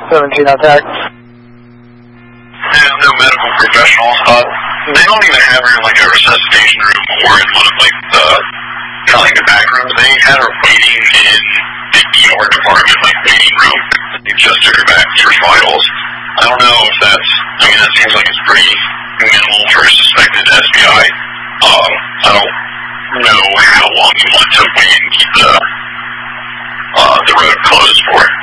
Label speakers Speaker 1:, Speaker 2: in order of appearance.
Speaker 1: 17 on tag.
Speaker 2: And no medical professionals. They don't even have her in like a resuscitation room or in one of like the kind of like the back rooms. They had her waiting in the ER department, like waiting room. They just took her back for vitals. I don't know if that's. I mean, that seems like it's pretty minimal for a suspected SBI. I don't know how long you want to wait and keep the road closed for.